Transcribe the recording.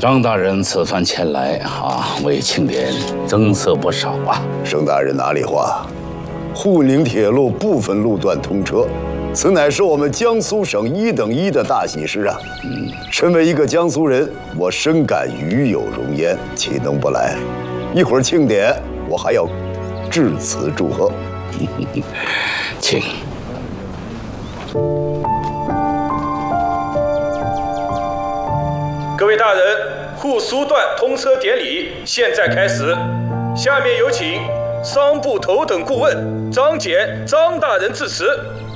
张大人此番前来为庆典增色不少啊。 盛大人哪里话？沪宁铁路部分路段通车，此乃是我们江苏省1等1的大喜事啊！身为一个江苏人，我深感与有荣焉，岂能不来？一会儿庆典，我还要致辞祝贺。 请。 各位大人，沪苏段通车典礼现在开始，下面有请商部头等顾问张俭张大人致辞。